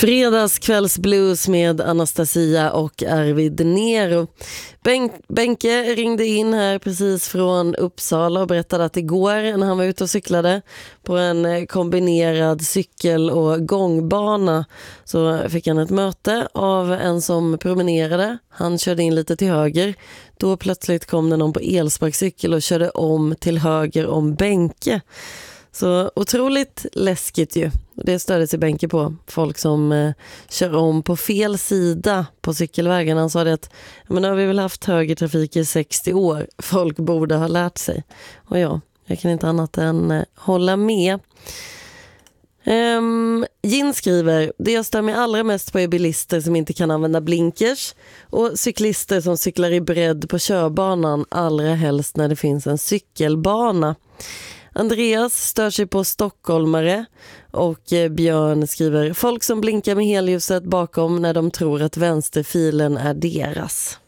Fredagskvällsblues med Anastasia och Arvid Nero. Benke ringde in här precis från Uppsala och berättade att igår när han var ute och cyklade på en kombinerad cykel- och gångbana så fick han ett möte av en som promenerade. Han körde in lite till höger. Då plötsligt kom det någon på elsparkcykel och körde om till höger om Benke. Så otroligt läskigt ju. Det störde sig Benke på. Folk som kör om på fel sida på cykelvägen. Han sa det att men har vi väl haft högertrafik i 60 år. Folk borde ha lärt sig. Och ja, jag kan inte annat än hålla med. Gin skriver, det jag stör mig allra mest på är bilister som inte kan använda blinkers och cyklister som cyklar i bredd på körbanan, allra helst när det finns en cykelbana. Andreas stör sig på stockholmare och Björn skriver, folk som blinkar med helljuset bakom när de tror att vänsterfilen är deras.